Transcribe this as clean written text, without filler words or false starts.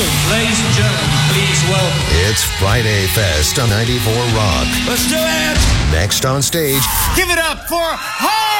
welcome, ladies and gentlemen, please welcome. It's Friday Fest on 94 Rock. Let's do it! Next on stage, Give it up for